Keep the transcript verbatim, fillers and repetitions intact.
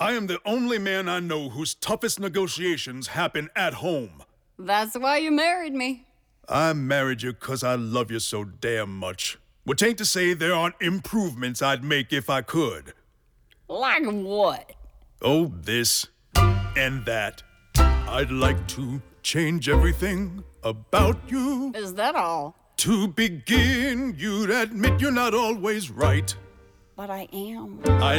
I am the only man I know whose toughest negotiations happen at home. That's why you married me. I married you 'cause I love you so damn much. Which ain't to say there aren't improvements I'd make if I could. Like what? Oh, this and that. I'd like to change everything about you. Is that all? To begin, you'd admit you're not always right. But I am. I'd